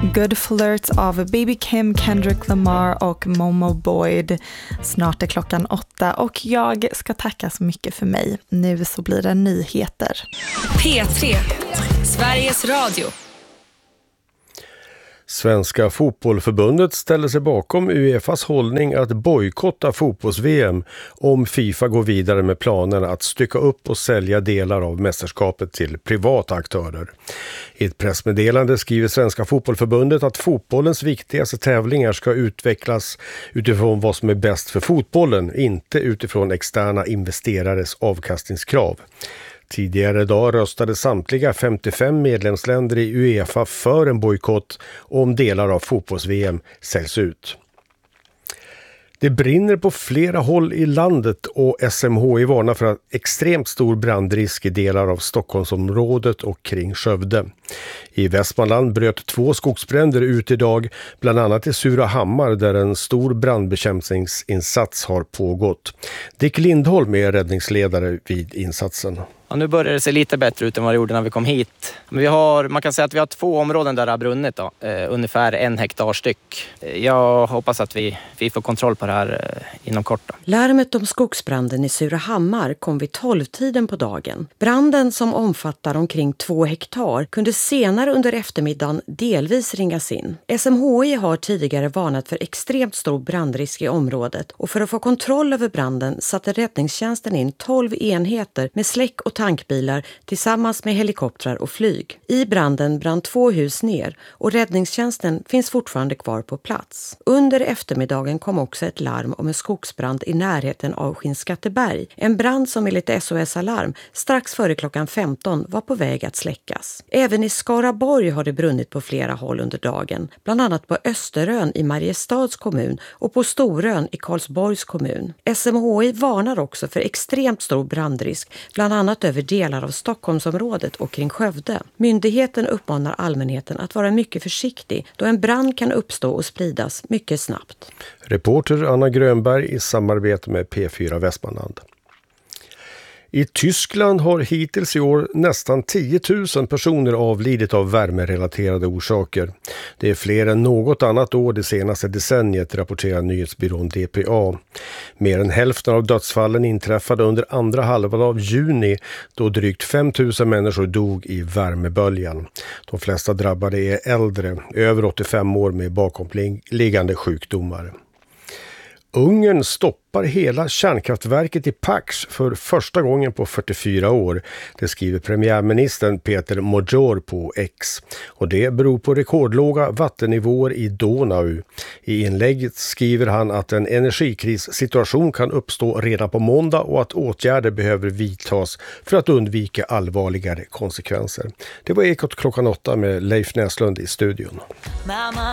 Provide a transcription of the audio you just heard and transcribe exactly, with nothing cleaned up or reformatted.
Good Flirt av Baby Kim, Kendrick Lamar och Momo Boyd. Snart är klockan åtta och jag ska tacka så mycket för mig. Nu så blir det nyheter. P tre, Sveriges Radio. Svenska fotbollförbundet ställer sig bakom UEFAs hållning att bojkotta fotbolls-V M om FIFA går vidare med planerna att stycka upp och sälja delar av mästerskapet till privata aktörer. I ett pressmeddelande skriver Svenska fotbollförbundet att fotbollens viktigaste tävlingar ska utvecklas utifrån vad som är bäst för fotbollen, inte utifrån externa investerares avkastningskrav. Tidigare idag röstade samtliga femtiofem medlemsländer i UEFA för en bojkott om delar av fotbolls-V M säljs ut. Det brinner på flera håll i landet och S M H I varnar för extremt stor brandrisk i delar av Stockholmsområdet och kring Skövde. I Västmanland bröt två skogsbränder ut idag, bland annat i Surahammar där en stor brandbekämpningsinsats har pågått. Dick Lindholm är räddningsledare vid insatsen. Ja, nu börjar det se lite bättre ut än vad det gjorde när vi kom hit. Men vi har, man kan säga att vi har två områden där det har brunnit då, eh, ungefär en hektar styck. Jag hoppas att vi, vi får kontroll på det här eh, inom kort då. Larmet om skogsbranden i Surahammar kom vid tolvtiden på dagen. Branden som omfattar omkring två hektar kunde senare under eftermiddagen delvis ringas in. S M H I har tidigare varnat för extremt stor brandrisk i området och för att få kontroll över branden satte räddningstjänsten in tolv enheter med släck- och tankbilar tillsammans med helikoptrar och flyg. I branden brann två hus ner och räddningstjänsten finns fortfarande kvar på plats. Under eftermiddagen kom också ett larm om en skogsbrand i närheten av Skinnskatteberg. En brand som enligt S O S Alarm strax före klockan femton var på väg att släckas. Även i Skaraborg har det brunnit på flera håll under dagen, bland annat på Österön i Mariestads kommun och på Storön i Karlsborgs kommun. S M H I varnar också för extremt stor brandrisk, bland annat över delar av Stockholmsområdet och kring Skövde. Myndigheten uppmanar allmänheten att vara mycket försiktig då en brand kan uppstå och spridas mycket snabbt. Reporter Anna Grönberg i samarbete med P fyra Västmanland. I Tyskland har hittills i år nästan tio tusen personer avlidit av värmerelaterade orsaker. Det är fler än något annat år det senaste decenniet, rapporterar nyhetsbyrån D P A. Mer än hälften av dödsfallen inträffade under andra halvan av juni då drygt fem tusen människor dog i värmeböljan. De flesta drabbade är äldre, över åttiofem år med bakomliggande sjukdomar. Ungern stoppar hela kärnkraftverket i Paks för första gången på fyrtiofyra år. Det skriver premiärministern Peter Major på X. Och det beror på rekordlåga vattennivåer i Donau. I inlägget skriver han att en energikrissituation kan uppstå redan på måndag och att åtgärder behöver vidtas för att undvika allvarligare konsekvenser. Det var Ekot klockan åtta med Leif Näslund i studion. Mama,